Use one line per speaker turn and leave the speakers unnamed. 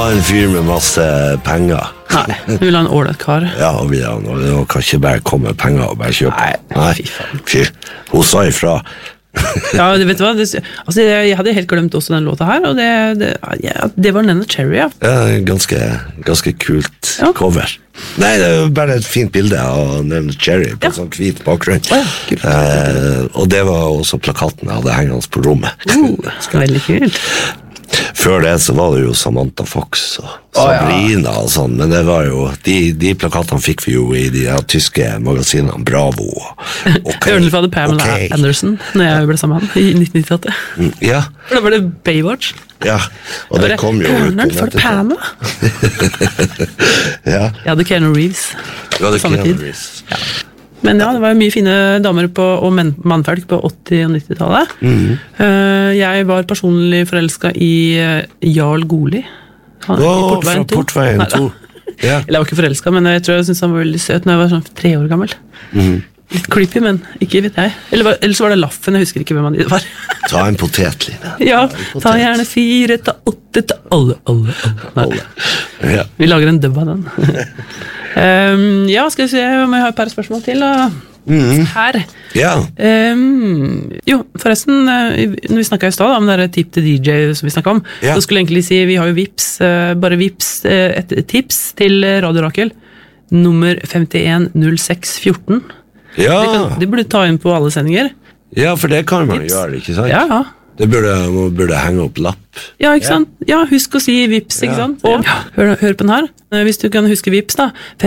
ha en fyr med masse penger.
Nei, du vil ha en ålreit kar.
Ja, og vi kan ikke bare komme med penger og bare kjøpe.
Nei, fy faen.
Fy, hun sa ifra.
Ja, vet du hva? Altså, jeg hadde helt glemt også den låta her, og det var Neneh Cherry, ja.
Ja, ganske kult cover. Nei, det er jo bare et fint bilde av Neneh Cherry på sånn hvit bakgrunn. Og det var også plakaten jeg hadde hengende på rommet.
Veldig kult.
Før det så var det jo Samantha Fox og Sabrina og sånn, men det var jo, de plakatene fikk vi jo i de tyske magasinene, Bravo og
Ørnulf hadde Pamela Anderson når jeg ble sammen i 1998.
Ja.
For da var det Baywatch.
Ja, og det kom jo ut
på for Pamela.
Ja.
Jeg hadde Keanu Reeves.
Du hadde Keanu Reeves.
Ja. Men ja, det var mye fine damer og mannfolk på 80- og 90-tallet. Jeg var personlig forelsket i Jarl Goli.
Fra Portveien 2.
Ja. Eller jeg var ikke forelsket, men jeg tror jeg syntes han var veldig søt når jeg var sånn 3 år gammel. Litt creepy, men ikke vet jeg. Ellers var det Laffen, jeg husker ikke hvem han var.
Ta en potetline.
Ja, ta gjerne 4, ta 8, ta alle. Ja. Vi lager en dub av den. Ja, skal vi se om jeg har et par spørsmål til her.
Ja.
Jo, forresten, når vi snakket i sted om det tip til DJ som vi snakket om, så skulle jeg egentlig si, vi har jo bare Vips et tips til Radio Rakel, nummer 510614.
Ja.
De burde ta inn på alle sendinger.
Ja, for det kan man gjøre, ikke sant?
Ja.
Det burde henge opp lapp.
Ja, ikke sant? Ja, husk å si Vips, ikke sant? Og hør på den her. Hvis du kan huske Vips da,